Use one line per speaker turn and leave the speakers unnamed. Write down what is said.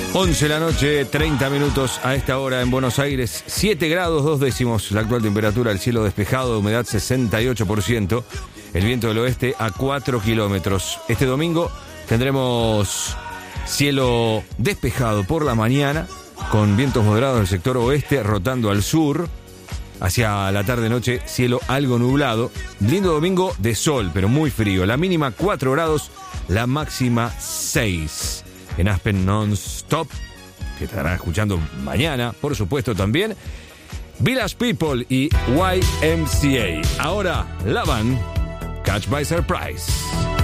11 de la noche, 30 minutos a esta hora en Buenos Aires, 7 grados 2 décimos la actual temperatura, el cielo despejado, humedad 68%, el viento del oeste a 4 kilómetros. Este domingo tendremos cielo despejado por la mañana, con vientos moderados del sector oeste, rotando al sur. Hacia la tarde-noche, cielo algo nublado. Lindo domingo de sol, pero muy frío. La mínima 4 grados, la máxima 6. En Aspen Non-Stop, que estarán escuchando mañana, por supuesto también, Village People y YMCA. Ahora, la van Catch by Surprise.